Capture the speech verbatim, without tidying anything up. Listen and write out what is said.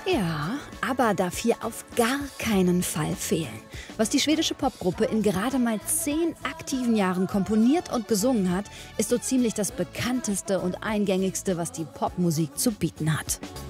Ja, aber darf hier auf gar keinen Fall fehlen. Was die schwedische Popgruppe in gerade mal zehn aktiven Jahren komponiert und gesungen hat, ist so ziemlich das bekannteste und eingängigste, was die Popmusik zu bieten hat.